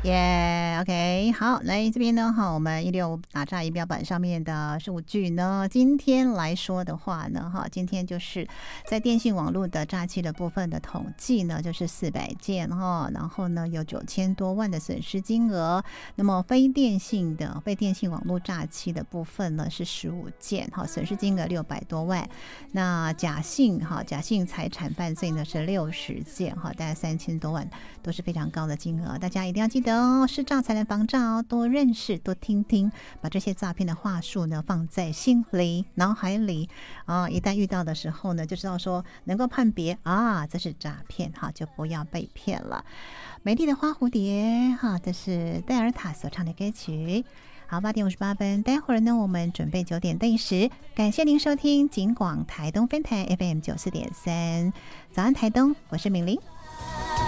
耶、OK， 好，来这边呢，哈，我们165打诈仪表板上面的数据呢，今天来说的话呢，哈，今天就是在电信网络的诈欺的部分的统计呢，就是400件哈，然后呢有9000多万的损失金额，那么非电信网络诈欺的部分呢是15件，哈，损失金额600多万，那假性财产犯罪呢是60件，哈，大概3000多万，都是非常高的金额，大家一定要记得哦，识诈才能防诈哦，多认识，多听听，把这些诈骗的话术呢放在心里、脑海里啊，一旦遇到的时候呢，就知道说能够判别啊，这是诈骗，哈，就不要被骗了。美丽的花蝴蝶，哈，这是戴尔塔所唱的歌曲。好，8点58分，待会儿呢，我们准备9点对时。感谢您收听警广台东分台 FM 94.3，早安台东，我是敏玲。